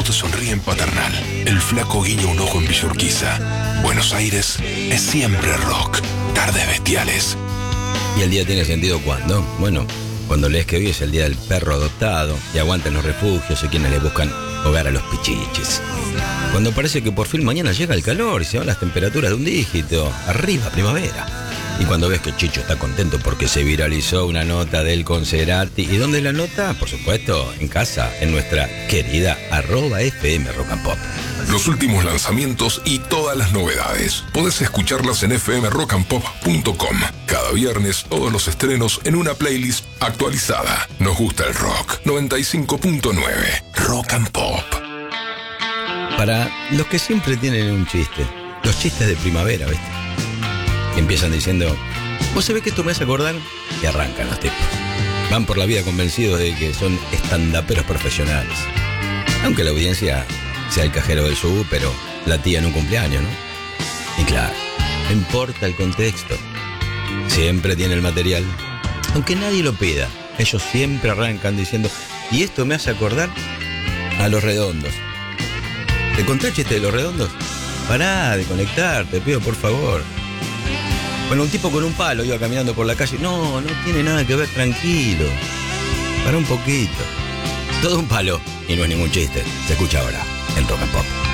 te sonríe en Paternal. El flaco guiña un ojo en Villa Urquiza. Buenos Aires es siempre rock. Tardes bestiales. ¿Y el día tiene sentido cuándo? Bueno, cuando lees que hoy es el día del perro adoptado y aguantan los refugios y quienes le buscan hogar a los pichichis. Cuando parece que por fin mañana llega el calor y se van las temperaturas de un dígito. Arriba, primavera. Y cuando ves que Chicho está contento porque se viralizó una nota de él con Cerati. ¿Y dónde es la nota? Por supuesto, en casa, en nuestra querida @FM Rock and Pop. Los últimos lanzamientos y todas las novedades. Podés escucharlas en fmrockandpop.com. Cada viernes, todos los estrenos en una playlist actualizada. Nos gusta el rock. 95.9 Rock and Pop. Para los que siempre tienen un chiste. Los chistes de primavera, ¿viste? Que empiezan diciendo, ¿vos sabés que esto me hace acordar? Y arrancan los tipos. Van por la vida convencidos de que son estandaperos profesionales. Aunque la audiencia sea el cajero del SUB, pero la tía en un cumpleaños, ¿no? Y claro, no importa el contexto. Siempre tiene el material. Aunque nadie lo pida, ellos siempre arrancan diciendo, y esto me hace acordar a Los Redondos. ¿Te conté el chiste de Los Redondos? Pará de conectar, te pido por favor. Bueno, un tipo con un palo iba caminando por la calle. No tiene nada que ver, tranquilo. Para un poquito. Todo un palo. Y no es ningún chiste. Se escucha ahora en Rock and Pop.